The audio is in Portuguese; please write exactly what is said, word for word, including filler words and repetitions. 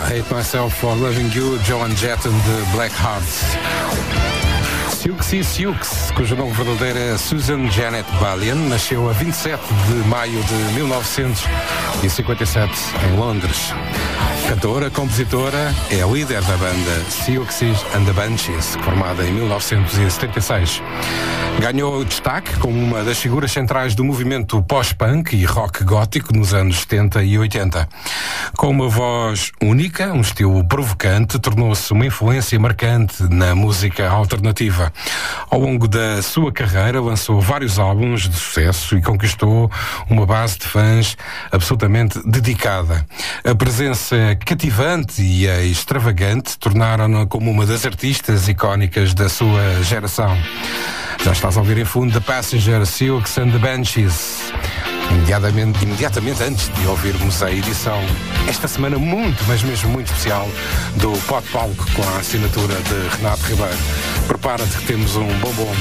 Hate Myself for Loving You, Joan Jett de Black Hearts. Siouxsie Sioux, cujo nome verdadeiro é Susan Janet Balian, nasceu a vinte e sete de maio de mil novecentos e cinquenta e sete em Londres. Cantora, compositora, é a líder da banda Siouxsie and the Banshees, formada em mil novecentos e setenta e seis. Ganhou destaque como uma das figuras centrais do movimento pós-punk e rock gótico nos anos setenta e oitenta. Com uma voz única, um estilo provocante, tornou-se uma influência marcante na música alternativa. Ao longo da sua carreira, lançou vários álbuns de sucesso e conquistou uma base de fãs absolutamente dedicada. A presença cativante e a extravagante tornaram-na como uma das artistas icónicas da sua geração. Já estás a ouvir em fundo The Passenger, Siouxsie and the Banshees. Imediatamente, imediatamente antes de ouvirmos a edição, esta semana muito, mas mesmo muito especial, do Pod Palco com a assinatura de Renato Ribeiro. Prepara-te que temos um bombom